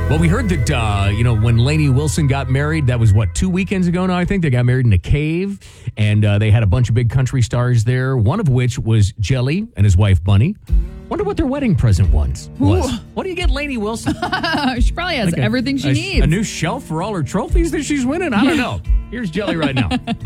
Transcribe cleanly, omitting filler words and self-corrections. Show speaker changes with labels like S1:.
S1: Well, we heard that, when Lainey Wilson got married, that was, 2 weekends ago now, I think. They got married in a cave, and they had a bunch of big country stars there, one of which was Jelly and his wife, Bunny. Wonder what their wedding present was. What do you get Lainey Wilson?
S2: She probably has everything she needs.
S1: A new shelf for all her trophies that she's winning? I don't know. Here's Jelly right now.